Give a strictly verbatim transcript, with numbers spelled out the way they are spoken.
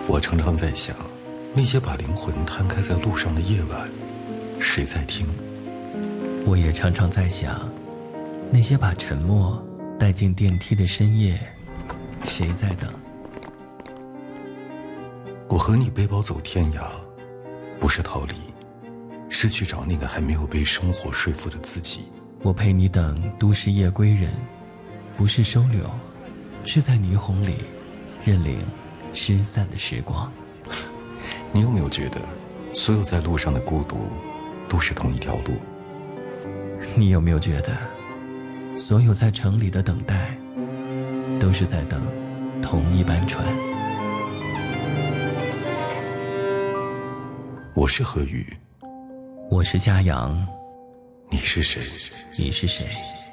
我常常在想，那些把灵魂摊开在路上的夜晚，谁在听？ 我也常常在想，那些把沉默带进电梯的深夜，谁在等？ 我和你背包走天涯，不是逃离，是去找那个还没有被生活说服的自己。 我陪你等都市夜归人，不是收留，是在霓虹里认领失散的时光。 你有没有觉得，所有在路上的孤独，都是同一条路？ 你有没有觉得，所有在城里的等待，都是在等同一班船？ 我是何宇， 我是嘉阳， 你是谁？ 你是谁？